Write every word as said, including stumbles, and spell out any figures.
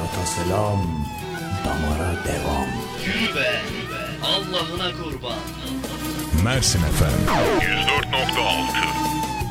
Serata selam, damara devam. Yürü be, Allah'ına kurban. Mersin Efem yüz dört nokta altı